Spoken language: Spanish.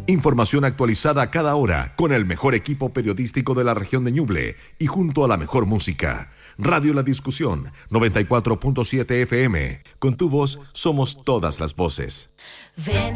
Información actualizada a cada hora con el mejor equipo periodístico de la región de Ñuble y junto a la mejor música. Radio La Discusión, 94.7 FM. Con tu voz somos todas las voces. Ven